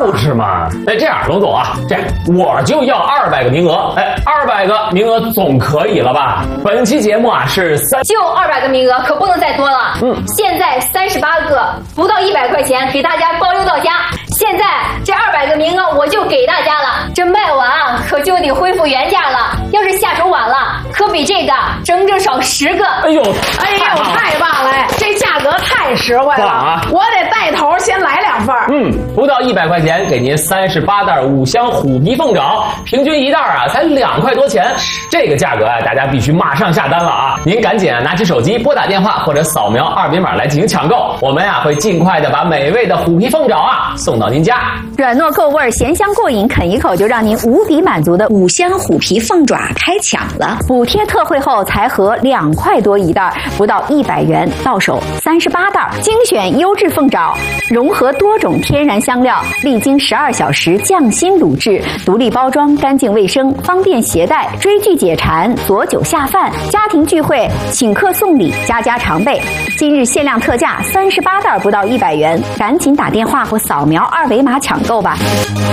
就是嘛。哎，这样，龙总啊，这样我就要200个名额。哎，200个名额总可以了吧？本期节目啊是就200个名额，可不能再多了。现在38个，不到100块钱，给大家包邮到家。现在这200个名额我就给大家了，这卖完啊可就得恢复原价了。要是下手晚了，可比这个整整少10个。 哎呦， 太棒了！这价格太实惠了， 啊、 我得带头先来2份。 不到100块钱，给您38袋5香虎皮凤爪，平均1袋啊才2块多钱。这个价格啊，大家必须马上下单了啊！您赶紧拿起手机拨打电话或者扫描2维码来进行抢购，我们啊会尽快的把美味的虎皮凤爪啊送到您家。 软糯够味，咸香过瘾，啃一口就让您无比满足的5香虎皮凤爪开抢了！补贴特惠后才合2块多1袋，不到100元，到手38袋，精选优质凤爪，融合多种天然香料，历经12小时匠心卤制，独立包装，干净卫生，方便携带，追剧解馋，佐酒下饭，家庭聚会请客送礼，家家常备。今日限量特价38袋不到100元，赶紧打电话或扫描2维码抢购吧。